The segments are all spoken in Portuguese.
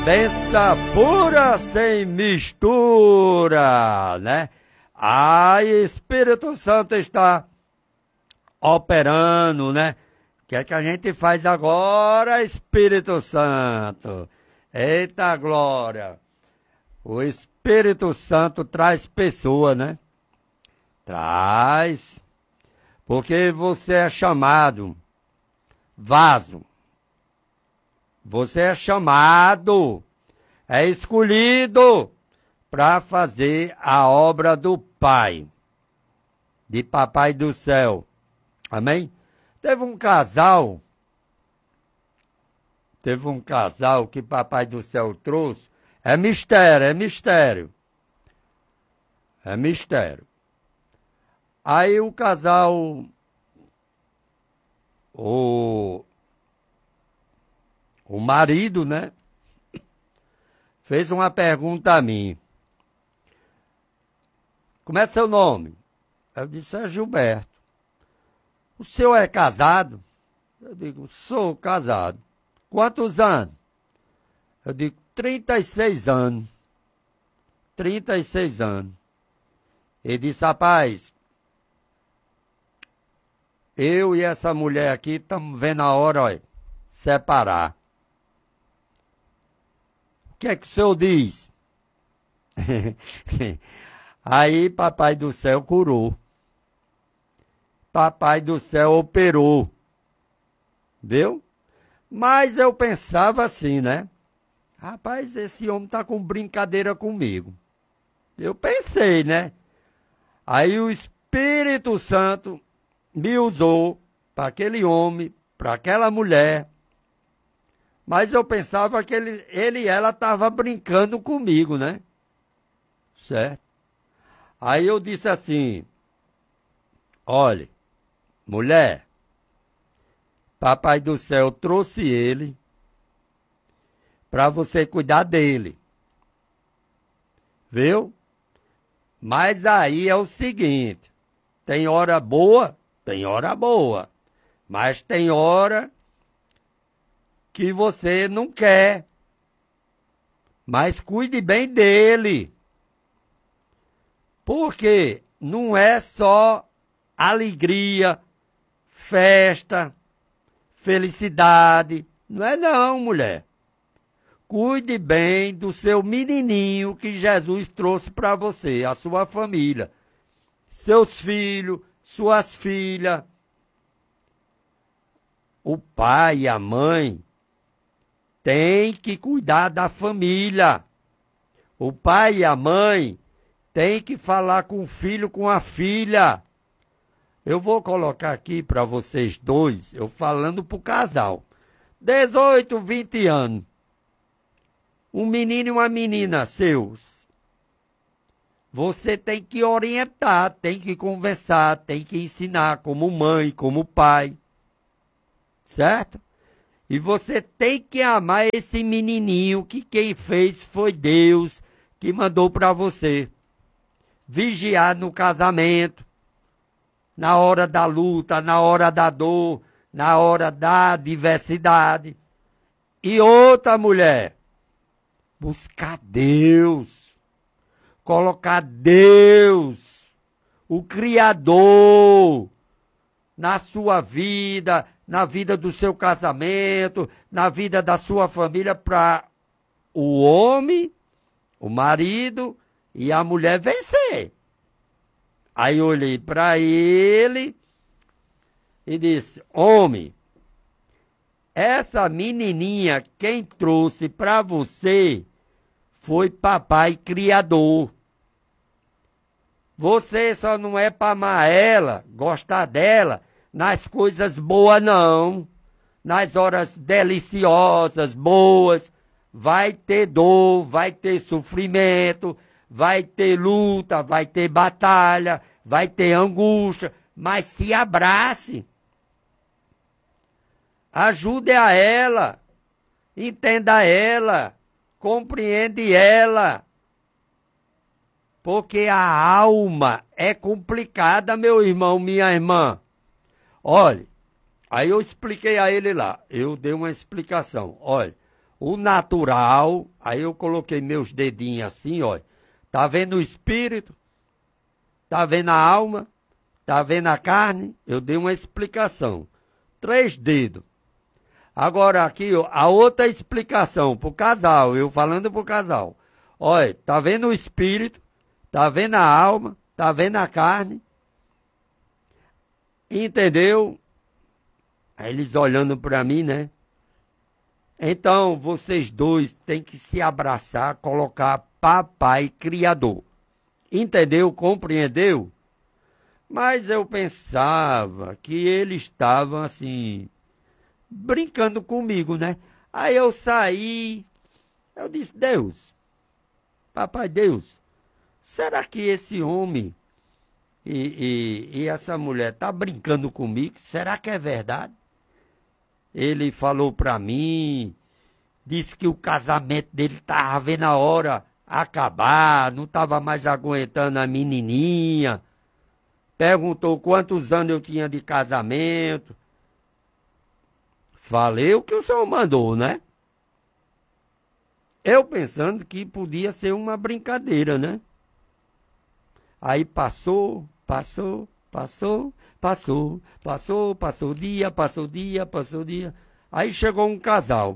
Benção pura sem mistura, né? Espírito Santo está operando, né? O que é que a gente faz agora, Espírito Santo? Eita glória! O Espírito Santo traz pessoa, né? Traz. Porque você é chamado vaso. Você é chamado, é escolhido para fazer a obra do Pai, de Papai do Céu. Amém? Teve um casal que Papai do Céu trouxe. É mistério, é mistério. É mistério. Aí o casal, o marido, né, fez uma pergunta a mim. Como é seu nome? Eu disse, é Gilberto. O senhor é casado? Eu digo, sou casado. Quantos anos? Eu digo, 36 anos. 36 anos. Ele disse, rapaz, eu e essa mulher aqui estamos vendo a hora, olha, separar. O que é que o senhor diz? Aí Papai do Céu curou. Papai do Céu operou. Viu? Mas eu pensava assim, né? Rapaz, esse homem tá com brincadeira comigo. Eu pensei, né? Aí o Espírito Santo me usou para aquele homem, para aquela mulher. Mas eu pensava que ele e ela estavam brincando comigo, né? Certo? Aí eu disse assim, olha, mulher, Papai do Céu trouxe ele para você cuidar dele. Viu? Mas aí é o seguinte, tem hora boa, mas tem hora que você não quer. Mas cuide bem dele. Porque não é só alegria, festa, felicidade. Não é não, mulher. Cuide bem do seu menininho que Jesus trouxe para você, a sua família. Seus filhos, suas filhas. O pai e a mãe têm que cuidar da família. O pai e a mãe têm que falar com o filho, com a filha. Eu vou colocar aqui para vocês dois, eu falando pro casal. 18, 20 anos. Um menino e uma menina seus. Você tem que orientar, tem que conversar, tem que ensinar como mãe, como pai. Certo? E você tem que amar esse menininho que quem fez foi Deus que mandou para você. Vigiar no casamento, na hora da luta, na hora da dor, na hora da diversidade. E outra mulher, buscar Deus, colocar Deus, o Criador, na sua vida, na vida do seu casamento, na vida da sua família, para o homem, o marido e a mulher vencer. Aí eu olhei para ele e disse, homem, essa menininha quem trouxe para você foi Papai Criador. Você só não é para amar ela, gostar dela, nas coisas boas não, nas horas deliciosas, boas, vai ter dor, vai ter sofrimento, vai ter luta, vai ter batalha, vai ter angústia, mas se abrace. Ajude a ela, entenda ela, compreende ela. Porque a alma é complicada, meu irmão, minha irmã. Olha, aí eu expliquei a ele lá, eu dei uma explicação. Olha, o natural, aí eu coloquei meus dedinhos assim, ó. Tá vendo o espírito? Tá vendo a alma? Tá vendo a carne? Eu dei uma explicação. 3 dedos. Agora aqui, ó, a outra explicação pro casal, eu falando pro casal. Olha, tá vendo o espírito? Tá vendo a alma? Tá vendo a carne? Entendeu? Aí eles olhando para mim, né? Então, vocês dois têm que se abraçar, colocar papai criador. Entendeu? Compreendeu? Mas eu pensava que eles estavam assim, brincando comigo, né? Aí eu saí, eu disse, Deus, papai Deus, será que esse homem e essa mulher tá brincando comigo? Será que é verdade? Ele falou para mim, disse que o casamento dele estava vendo a hora acabar, não estava mais aguentando a menininha. Perguntou quantos anos eu tinha de casamento. Falei o que o senhor mandou, né? Eu pensando que podia ser uma brincadeira, né? Aí passou dia. Aí chegou um casal.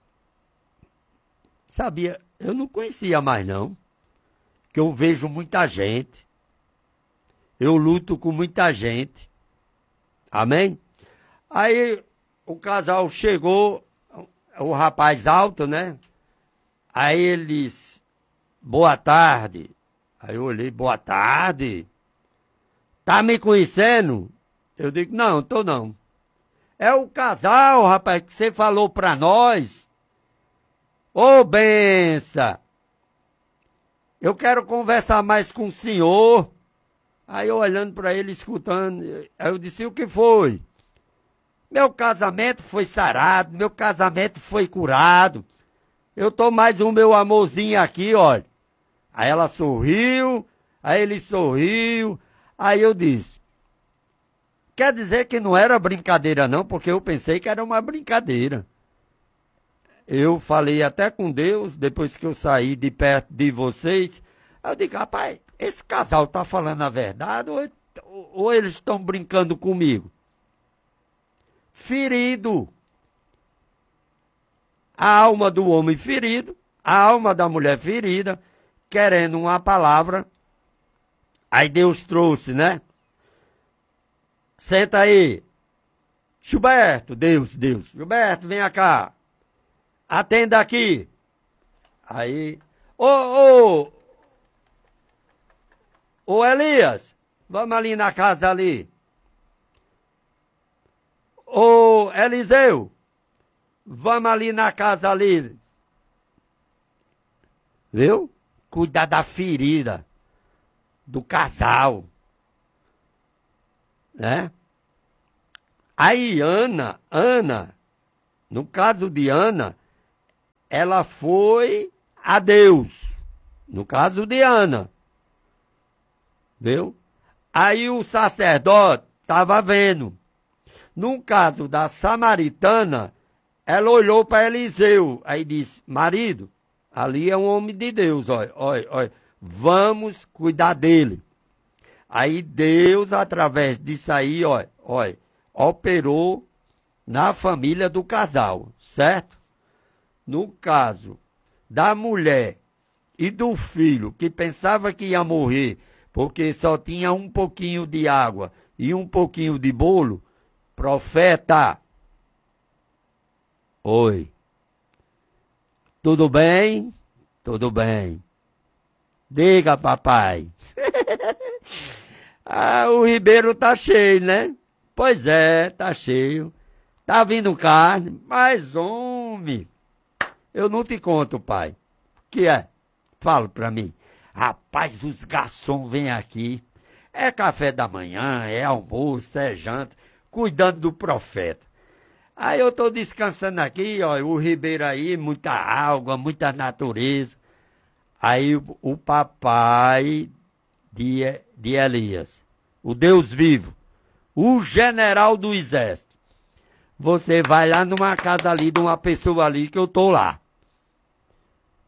Sabia, eu não conhecia mais não, que eu vejo muita gente, eu luto com muita gente, amém? Aí o casal chegou, o rapaz alto, né? Aí ele disse, boa tarde. Aí eu olhei, boa tarde. Tá me conhecendo? Eu digo, não, tô não. É o casal, rapaz, que você falou pra nós. Ô, benção! Eu quero conversar mais com o senhor. Aí eu olhando pra ele, escutando, aí eu disse, o que foi? Meu casamento foi sarado, meu casamento foi curado. Eu tô mais o meu amorzinho aqui, olha. Aí ela sorriu, aí ele sorriu, aí eu disse, quer dizer que não era brincadeira não, porque eu pensei que era uma brincadeira. Eu falei até com Deus, depois que eu saí de perto de vocês, aí eu digo, rapaz, esse casal tá falando a verdade ou eles estão brincando comigo? Ferido. A alma do homem ferido, a alma da mulher ferida, querendo uma palavra, aí Deus trouxe, né? Senta aí. Gilberto, Deus. Gilberto, vem cá. Atenda aqui. Aí, ô Elias, vamos ali na casa ali. Ô Eliseu, vamos ali na casa ali. Viu? Cuidar da ferida do casal, né? Aí Ana, no caso de Ana, ela foi a Deus, no caso de Ana, viu? Aí o sacerdote estava vendo. No caso da samaritana, ela olhou para Eliseu, aí disse, marido, ali é um homem de Deus, olha, vamos cuidar dele. Aí Deus, através disso aí, olha, operou na família do casal, certo? No caso da mulher e do filho, que pensava que ia morrer porque só tinha um pouquinho de água e um pouquinho de bolo, profeta, oi, tudo bem? Tudo bem. Diga, papai. O ribeiro tá cheio, né? Pois é, tá cheio. Tá vindo carne, mas homem, eu não te conto, pai. O que é? Fala pra mim. Rapaz, os garçons vêm aqui. É café da manhã, é almoço, é janta, cuidando do profeta. Aí eu tô descansando aqui, ó, o ribeiro aí, muita água, muita natureza. Aí o papai de Elias, o Deus vivo, o general do exército, você vai lá numa casa ali, de uma pessoa ali, que eu tô lá.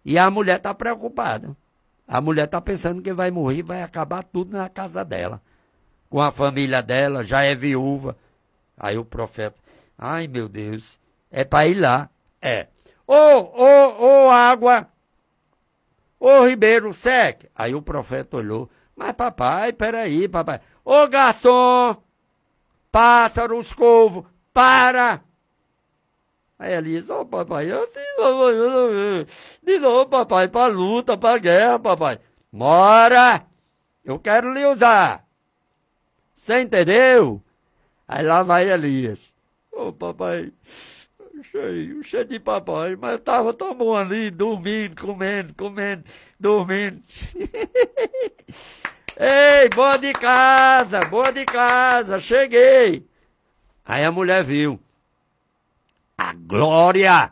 E a mulher está preocupada. A mulher está pensando que vai morrer, vai acabar tudo na casa dela. Com a família dela, já é viúva. Aí o profeta, ai meu Deus, é para ir lá. É. Ô água, ô ribeiro seque. Aí o profeta olhou, mas papai, peraí, papai. Ô garçom, pássaros, corvo, para. Aí Elias, ô papai, assim, de novo, papai, pra luta, pra guerra, papai. Bora! Eu quero lhe usar. Você entendeu? Aí lá vai Elias. Ô papai, cheio de papai, mas eu tava tão bom ali, dormindo, comendo, dormindo. Ei, boa de casa, cheguei. Aí a mulher viu. A glória.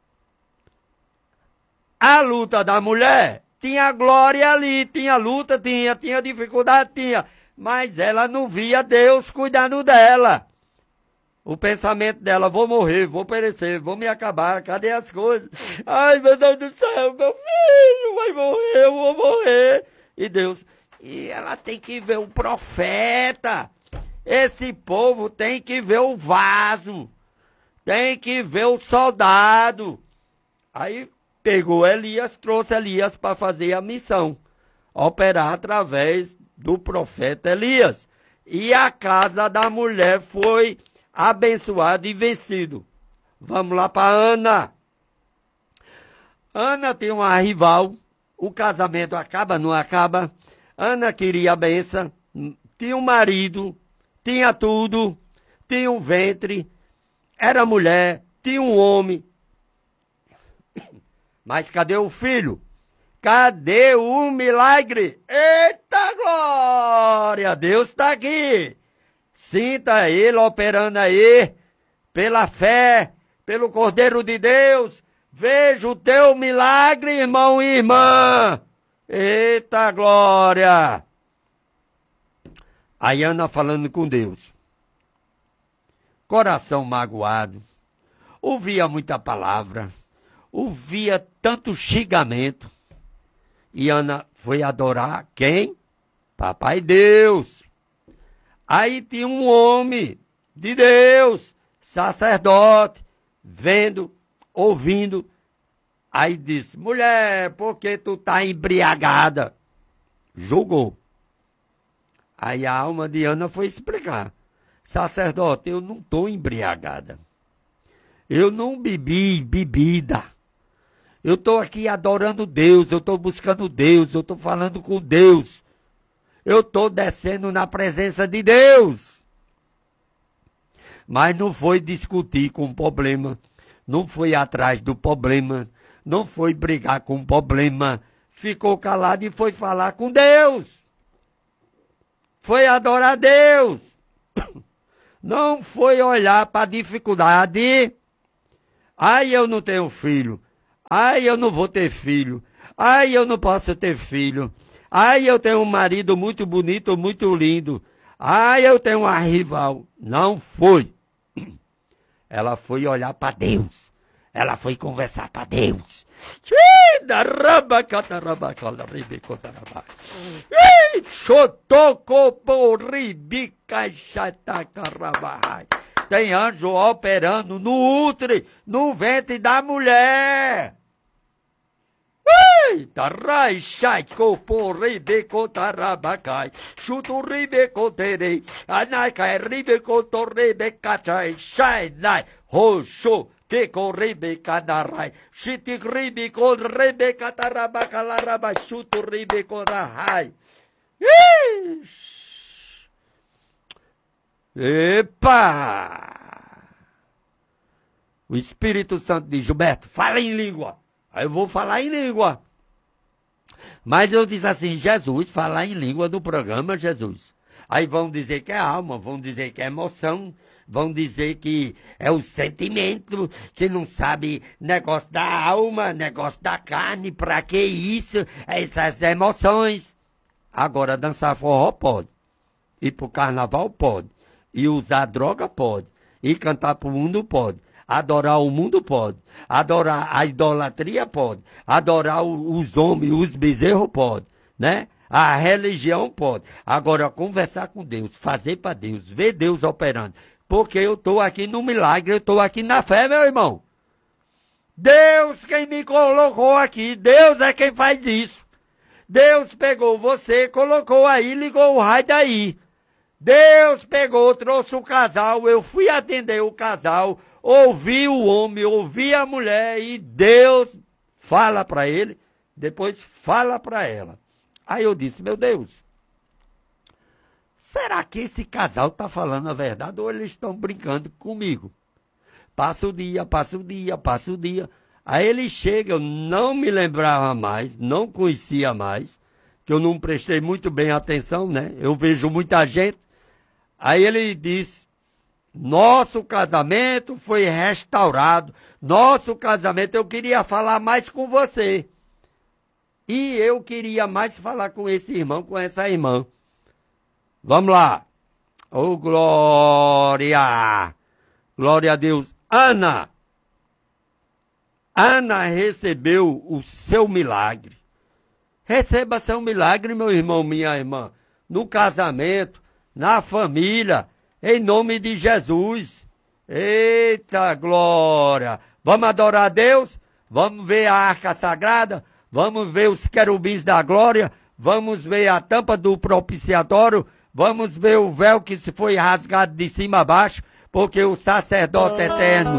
A luta da mulher tinha glória ali, tinha luta, tinha dificuldade, tinha. Mas ela não via Deus cuidando dela. O pensamento dela, vou morrer, vou perecer, vou me acabar, cadê as coisas? Ai, meu Deus do céu, meu filho vai morrer, eu vou morrer. E Deus, e ela tem que ver o profeta. Esse povo tem que ver o vaso. Tem que ver o soldado. Aí pegou Elias, trouxe Elias para fazer a missão. Operar através do profeta Elias. E a casa da mulher foi abençoada e vencido. Vamos lá para Ana. Ana tem uma rival. O casamento acaba, não acaba. Ana queria a benção. Tinha um marido. Tinha tudo. Tinha um ventre. Era mulher, tinha um homem. Mas cadê o filho? Cadê o milagre? Eita glória! Deus está aqui. Sinta ele operando aí. Pela fé, pelo Cordeiro de Deus. Veja o teu milagre, irmão e irmã. Eita glória! Aí Ana falando com Deus. Coração magoado, ouvia muita palavra, ouvia tanto xingamento. E Ana foi adorar quem? Papai Deus. Aí tinha um homem de Deus, sacerdote, vendo, ouvindo. Aí disse, mulher, por que tu tá embriagada? Julgou. Aí a alma de Ana foi explicar. Sacerdote, eu não estou embriagada. Eu não bebi bebida. Eu estou aqui adorando Deus, eu estou buscando Deus, eu estou falando com Deus. Eu estou descendo na presença de Deus. Mas não foi discutir com o problema, não foi atrás do problema, não foi brigar com o problema. Ficou calado e foi falar com Deus. Foi adorar Deus. Não foi olhar para a dificuldade. Ai, eu não tenho filho. Ai, eu não vou ter filho. Ai, eu não posso ter filho. Ai, eu tenho um marido muito bonito, muito lindo. Ai, eu tenho uma rival. Não foi. Ela foi olhar para Deus. Ela foi conversar para Deus. Tem anjo operando no útero, no ventre da mulher. Tarai shai copo ribe cotarabacai, chuto ribe coterei, anaikai ribe cotorribe cachai, shai nai, roxo. Que corribe canarai, chiti ribe com ribe catarabacalaraba, chuto ribe corahai. Epa! O Espírito Santo diz, Gilberto, fala em língua. Aí eu vou falar em língua. Mas eu disse assim, Jesus, falar em língua do programa, Jesus. Aí vão dizer que é alma, vão dizer que é emoção, vão dizer que é o sentimento, que não sabe negócio da alma, negócio da carne, pra que isso, essas emoções. Agora, dançar forró pode, ir pro carnaval pode, e usar droga pode, e cantar pro mundo pode. Adorar o mundo pode. Adorar a idolatria pode. Adorar os homens, os bezerros pode, né? A religião pode. Agora, conversar com Deus, fazer para Deus, ver Deus operando. Porque eu estou aqui no milagre, eu estou aqui na fé, meu irmão. Deus quem me colocou aqui, Deus é quem faz isso. Deus pegou você, colocou aí, ligou o raio daí. Deus pegou, trouxe o casal, eu fui atender o casal, ouvi o homem, ouvi a mulher e Deus fala para ele, depois fala para ela. Aí eu disse, meu Deus, será que esse casal está falando a verdade ou eles estão brincando comigo? Passa o dia, passa o dia, passa o dia. Aí ele chega, eu não me lembrava mais, não conhecia mais, que eu não prestei muito bem atenção, né? Eu vejo muita gente. Aí ele disse, nosso casamento foi restaurado, nosso casamento, eu queria falar mais com você. E eu queria mais falar com esse irmão, com essa irmã. Vamos lá. Oh, glória! Glória a Deus. Ana recebeu o seu milagre. Receba seu milagre, meu irmão, minha irmã. No casamento, na família, em nome de Jesus. Eita glória! Vamos adorar a Deus? Vamos ver a arca sagrada? Vamos ver os querubins da glória? Vamos ver a tampa do propiciatório? Vamos ver o véu que se foi rasgado de cima a baixo? Porque o sacerdote eterno